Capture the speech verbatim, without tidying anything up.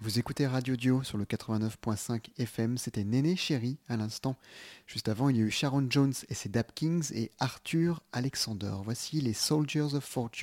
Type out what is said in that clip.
Vous écoutez Radio Dio sur le quatre-vingt-neuf point cinq F M, c'était Néné Chéri à l'instant. Juste avant, il y a eu Sharon Jones et ses Dap Kings et Arthur Alexander. Voici les Soldiers of Fortune.